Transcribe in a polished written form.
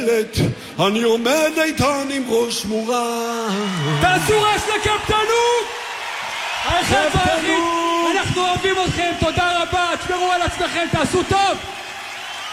אחרת, אני עומד איתן עם ראש מורה. תעשו רעש לקפטנות! האחד והאחים, אנחנו אוהבים אתכם, תודה רבה, תשמרו על עצמכם, תעשו טוב!